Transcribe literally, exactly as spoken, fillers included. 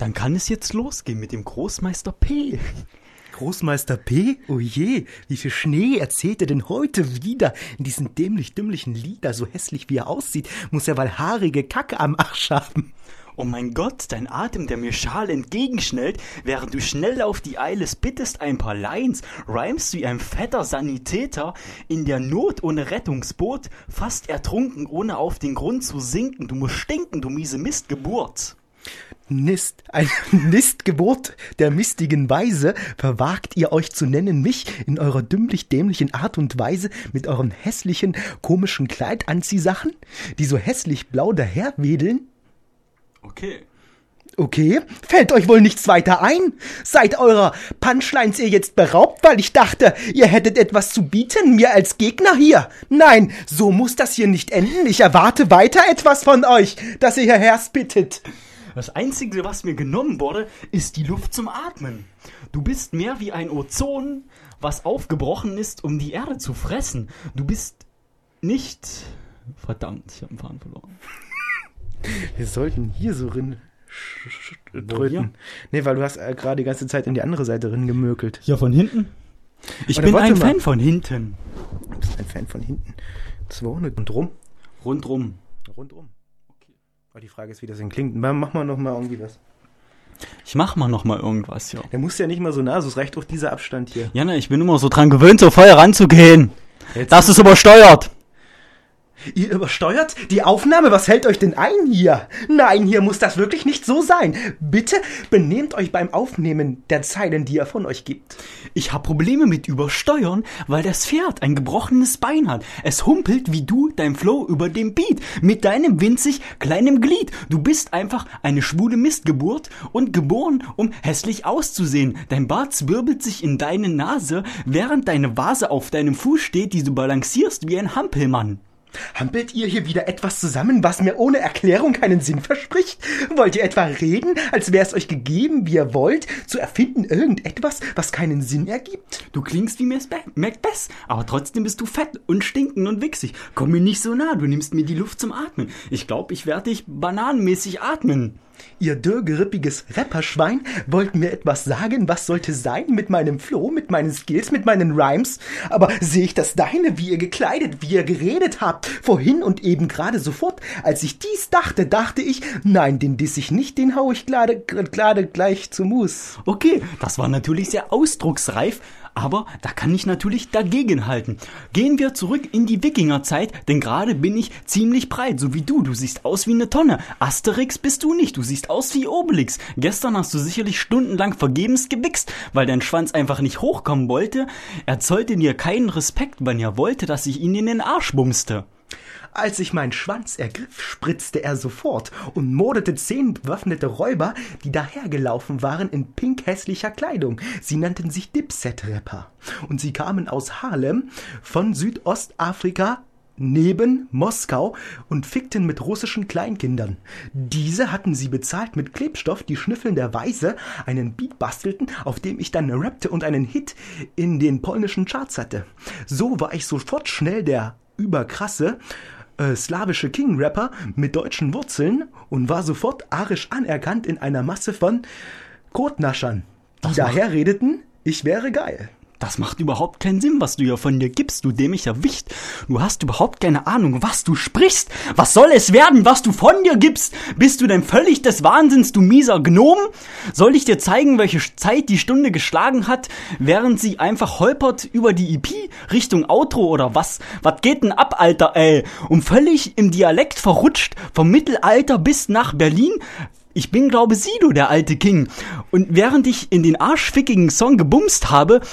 Dann kann es jetzt losgehen mit dem Großmeister P. Großmeister P? Oh je, wie viel Schnee erzählt er denn heute wieder in diesen dämlich-dümmlichen Lieder? So hässlich wie er aussieht, muss er wohl haarige Kacke am Arsch haben. Oh mein Gott, dein Atem, der mir schal entgegenschnellt, während du schnell auf die Eiles bittest ein paar Lines, rhymst wie ein fetter Sanitäter, in der Not ohne Rettungsboot, fast ertrunken, ohne auf den Grund zu sinken. Du musst stinken, du miese Mistgeburt. Nist, ein Nistgeburt der mistigen Weise, verwagt ihr euch zu nennen mich in eurer dümmlich-dämlichen Art und Weise mit euren hässlichen, komischen Kleidanziehsachen, die so hässlich blau daherwedeln? Okay. Okay, fällt euch wohl nichts weiter ein? Seid eurer Punchlines ihr jetzt beraubt, weil ich dachte, ihr hättet etwas zu bieten, mir als Gegner hier? Nein, so muss das hier nicht enden. Ich erwarte weiter etwas von euch, dass ihr hierher spittet. Das Einzige, was mir genommen wurde, ist die Luft zum Atmen. Du bist mehr wie ein Ozon, was aufgebrochen ist, um die Erde zu fressen. Du bist nicht... Verdammt, ich habe einen Faden verloren. Wir sollten hier so rin drücken. Nee, weil du hast äh, gerade die ganze Zeit in die andere Seite rin gemökelt. Ja, von hinten? Ich Oder bin ein mal. Fan von hinten. Du bist ein Fan von hinten. zweihundert und rum? Rundrum. Rundum. Okay. Aber die Frage ist, wie das denn klingt. Mach mal noch mal irgendwie was. Ich mach mal noch mal irgendwas, ja. Der muss ja nicht mal so nah, so es reicht auch dieser Abstand hier. Jana, ich bin immer so dran gewöhnt, so voll ranzugehen. Jetzt Das ist übersteuert. Ihr übersteuert die Aufnahme? Was hält euch denn ein hier? Nein, hier muss das wirklich nicht so sein. Bitte benehmt euch beim Aufnehmen der Zeilen, die ihr von euch gibt. Ich habe Probleme mit Übersteuern, weil das Pferd ein gebrochenes Bein hat. Es humpelt wie du dein Flow über dem Beat mit deinem winzig kleinen Glied. Du bist einfach eine schwule Mistgeburt und geboren, um hässlich auszusehen. Dein Bart zwirbelt sich in deine Nase, während deine Vase auf deinem Fuß steht, die du balancierst wie ein Hampelmann. Hampelt ihr hier wieder etwas zusammen, was mir ohne Erklärung keinen Sinn verspricht? Wollt ihr etwa reden, als wäre es euch gegeben, wie ihr wollt, zu erfinden irgendetwas, was keinen Sinn ergibt? Du klingst wie Miss Macbeth, aber trotzdem bist du fett und stinkend und wichsig. Komm mir nicht so nah, du nimmst mir die Luft zum Atmen. Ich glaube, ich werde dich bananenmäßig atmen. Ihr dürrgerippiges Rapperschwein wollt mir etwas sagen, was sollte sein mit meinem Flow, mit meinen Skills, mit meinen Rhymes? Aber sehe ich das deine, wie ihr gekleidet, wie ihr geredet habt, vorhin und eben gerade sofort? Als ich dies dachte, dachte ich, nein, den diss ich nicht, den hau ich gerade, gerade gleich zu Mus. Okay, das war natürlich sehr ausdrucksreif, aber da kann ich natürlich dagegenhalten. Gehen wir zurück in die Wikingerzeit, denn gerade bin ich ziemlich breit, so wie du. Du siehst aus wie eine Tonne. Asterix bist du nicht, du siehst aus wie Obelix. Gestern hast du sicherlich stundenlang vergebens gewichst, weil dein Schwanz einfach nicht hochkommen wollte. Er zollte dir keinen Respekt, wenn er wollte, dass ich ihn in den Arsch bumste. Als ich meinen Schwanz ergriff, spritzte er sofort und mordete zehn bewaffnete Räuber, die dahergelaufen waren in pink hässlicher Kleidung. Sie nannten sich Dipset-Rapper und sie kamen aus Harlem von Südostafrika neben Moskau und fickten mit russischen Kleinkindern. Diese hatten sie bezahlt mit Klebstoff, die schnüffelnderweise einen Beat bastelten, auf dem ich dann rappte und einen Hit in den polnischen Charts hatte. So war ich sofort schnell der überkrasse Äh, slawische King-Rapper mit deutschen Wurzeln und war sofort arisch anerkannt in einer Masse von Kotnaschern, die Das daher redeten, ich wäre geil. Das macht überhaupt keinen Sinn, was du hier von dir gibst, du dämlicher Wicht. Du hast überhaupt keine Ahnung, was du sprichst. Was soll es werden, was du von dir gibst? Bist du denn völlig des Wahnsinns, du mieser Gnom? Soll ich dir zeigen, welche Zeit die Stunde geschlagen hat, während sie einfach holpert über die E P Richtung Outro oder was? Was geht denn ab, Alter, ey? Und völlig im Dialekt verrutscht, vom Mittelalter bis nach Berlin? Ich bin, glaube Sido, der alte King. Und während ich in den arschfickigen Song gebumst habe,